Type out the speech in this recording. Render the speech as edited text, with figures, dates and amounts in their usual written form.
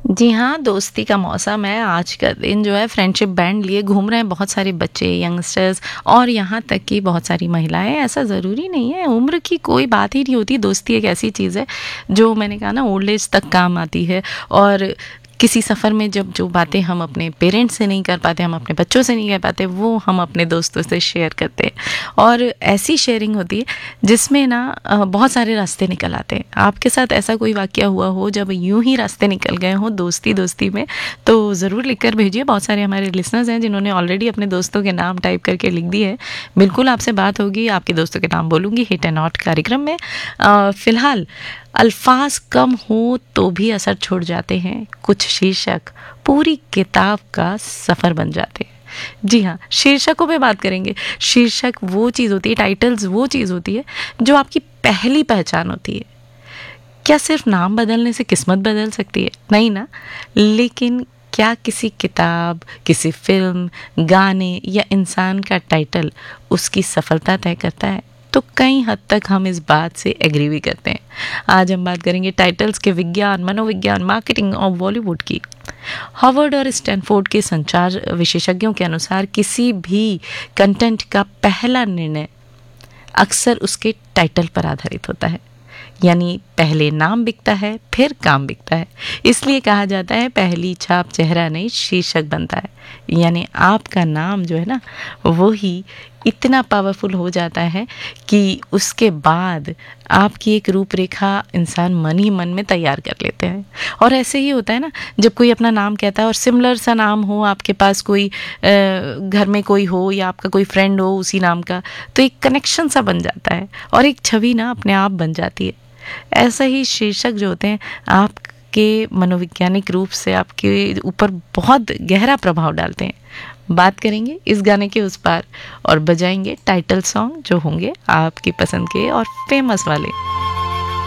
जी हाँ, दोस्ती का मौसम है। आज का दिन जो है फ्रेंडशिप बैंड लिए घूम रहे हैं बहुत सारे बच्चे, यंगस्टर्स और यहाँ तक कि बहुत सारी महिलाएँ। ऐसा ज़रूरी नहीं है, उम्र की कोई बात ही नहीं होती। दोस्ती एक ऐसी चीज़ है जो मैंने कहा ना ओल्ड एज तक काम आती है। और किसी सफ़र में जब जो बातें हम अपने पेरेंट्स से नहीं कर पाते, हम अपने बच्चों से नहीं कर पाते, वो हम अपने दोस्तों से शेयर करते हैं। और ऐसी शेयरिंग होती है जिसमें ना बहुत सारे रास्ते निकल आते हैं। आपके साथ ऐसा कोई वाक़या हुआ हो जब यूं ही रास्ते निकल गए हों दोस्ती दोस्ती में, तो ज़रूर लिख कर भेजिए। बहुत सारे हमारे लिसनर्स हैं जिन्होंने ऑलरेडी अपने दोस्तों के नाम टाइप करके लिख दिए हैं। बिल्कुल आपसे बात होगी, आपके दोस्तों के नाम बोलूँगी हिट एंड हॉट कार्यक्रम में। फ़िलहाल अल्फाज कम हो तो भी असर छोड़ जाते हैं, कुछ शीर्षक पूरी किताब का सफ़र बन जाते हैं। जी हाँ, शीर्षकों पे बात करेंगे। शीर्षक वो चीज़ होती है, टाइटल्स वो चीज़ होती है जो आपकी पहली पहचान होती है। क्या सिर्फ नाम बदलने से किस्मत बदल सकती है? नहीं ना। लेकिन क्या किसी किताब, किसी फिल्म, गाने या इंसान का टाइटल उसकी सफलता तय करता है? तो कई हद तक हम इस बात से एग्री भी करते हैं। आज हम बात करेंगे टाइटल्स के विज्ञान, मनोविज्ञान, मार्केटिंग और बॉलीवुड की। हार्वर्ड और स्टैनफोर्ड के संचार विशेषज्ञों के अनुसार किसी भी कंटेंट का पहला निर्णय अक्सर उसके टाइटल पर आधारित होता है। यानी पहले नाम बिकता है, फिर काम बिकता है। इसलिए कहा जाता है पहली छाप चेहरा नहीं शीर्षक बनता है। यानी आपका नाम जो है ना वो ही इतना पावरफुल हो जाता है कि उसके बाद आपकी एक रूपरेखा इंसान मन ही मन में तैयार कर लेते हैं। और ऐसे ही होता है ना, जब कोई अपना नाम कहता है और सिमिलर सा नाम हो, आपके पास कोई घर में कोई हो या आपका कोई फ्रेंड हो उसी नाम का, तो एक कनेक्शन सा बन जाता है और एक छवि ना अपने आप बन जाती है। ऐसा ही शीर्षक जो होते हैं आपके मनोवैज्ञानिक रूप से आपके ऊपर बहुत गहरा प्रभाव डालते हैं। बात करेंगे इस गाने के उस पार और बजाएंगे टाइटल सॉन्ग जो होंगे आपकी पसंद के और फेमस वाले।